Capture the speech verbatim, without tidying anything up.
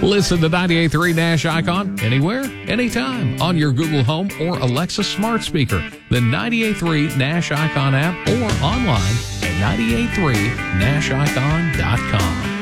Listen to ninety-eight point three Nash Icon anywhere, anytime on your Google Home or Alexa smart speaker, the ninety-eight point three Nash Icon app, or online at nine eight three nash icon dot com.